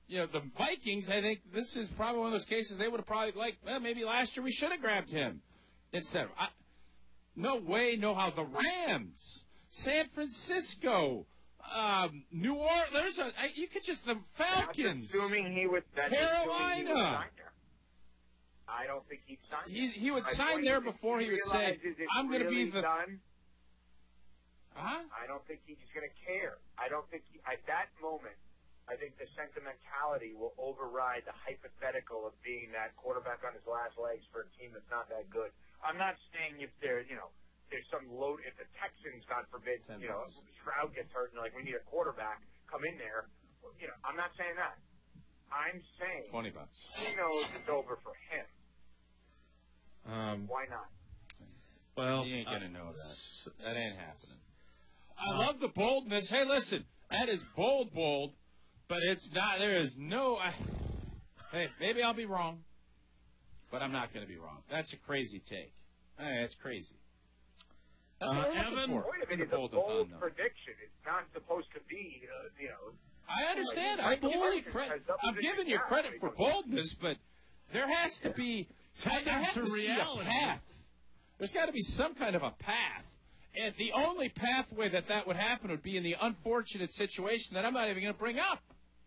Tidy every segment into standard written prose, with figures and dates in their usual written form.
the Vikings, I think this is probably one of those cases they would have probably maybe last year we should have grabbed him instead of. No way, no how. The Rams, San Francisco, New Orleans. You could just the Falcons. Assuming he would. Carolina. I don't think he'd sign. He would sign there before he would say, "I'm going to be the." Done, huh? I don't think he's going to care. I don't think at that moment. I think the sentimentality will override the hypothetical of being that quarterback on his last legs for a team that's not that good. I'm not saying if there's some load, if the Texans, God forbid, Stroud gets hurt and they're like, we need a quarterback, come in there. I'm not saying that. I'm saying $20. He knows it's over for him. Why not? Well, he ain't going to know that. That ain't happening. I love the boldness. Hey, listen, that is bold, but it's not. There is no. Hey, maybe I'll be wrong, but I'm not going to be wrong. That's a crazy take. That's crazy. That's what we're looking for. Wait a minute, it's a bold prediction. It's not supposed to be, I understand. I'm giving you credit for boldness, but there has to be. There has to be a path. There's got to be some kind of a path. And the only pathway that would happen would be in the unfortunate situation that I'm not even going to bring up.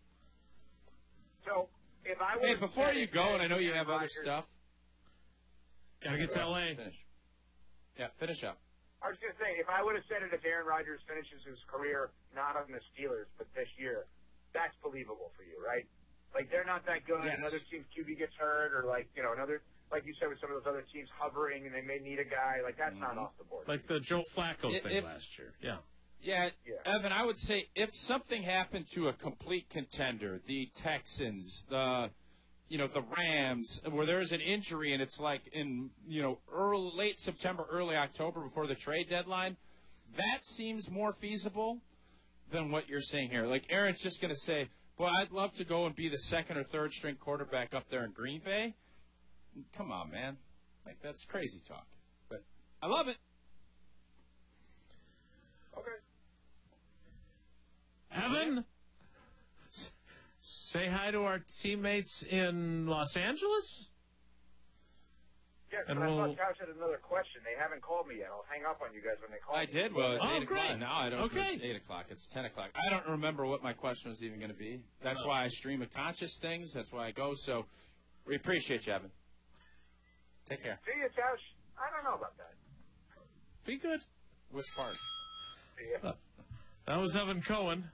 So, if I were before you go, and I know you have other stuff. Gotta get to L.A. Finish. Yeah, finish up. I was going to say, if I would have said it if Aaron Rodgers finishes his career not on the Steelers, but this year, that's believable for you, right? Like, they're not that good. Yes. Another team's QB gets hurt, or another, like you said, with some of those other teams hovering and they may need a guy. Like, that's not off the board. Like the Joe Flacco thing last year. Yeah, Evan, I would say if something happened to a complete contender, the Texans, the Rams, where there's an injury and it's like in, late September, early October before the trade deadline, that seems more feasible than what you're saying here. Like Aaron's just going to say, boy, I'd love to go and be the second or third string quarterback up there in Green Bay. Come on, man. Like, that's crazy talk. But I love it. Okay. Evan, say hi to our teammates in Los Angeles. Yeah, and I thought Couch had another question. They haven't called me yet. I'll hang up on you guys when they call me. I did. Well, it's 8 o'clock. Now I don't. Okay. It's 8 o'clock. It's 10 o'clock. I don't remember what my question was even going to be. That's why I stream of conscious things. That's why I go. So we appreciate you, Evan. Take care. See you, Couch. I don't know about that. Be good. Which part? See ya. That was Evan Cohen.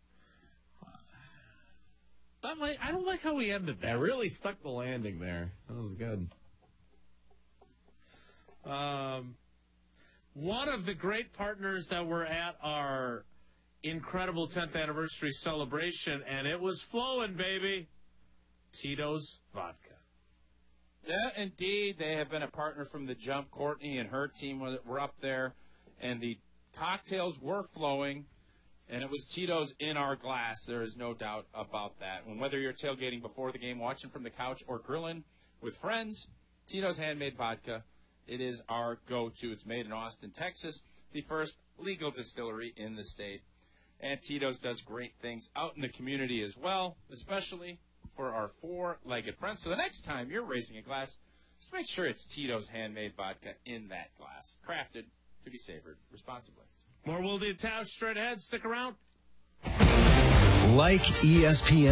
I don't like how we ended that. I really stuck the landing there. That was good. One of the great partners that were at our incredible 10th anniversary celebration, and it was flowing, baby. Tito's Vodka. Yeah, indeed. They have been a partner from the jump. Courtney and her team were up there, and the cocktails were flowing, and it was Tito's in our glass. There is no doubt about that. And whether you're tailgating before the game, watching from the couch, or grilling with friends, Tito's Handmade Vodka, it is our go-to. It's made in Austin, Texas, the first legal distillery in the state. And Tito's does great things out in the community as well, especially for our four-legged friends. So the next time you're raising a glass, just make sure it's Tito's Handmade Vodka in that glass. Crafted to be savored responsibly. More Will the Tausch straight ahead. Stick around. Like ESPN.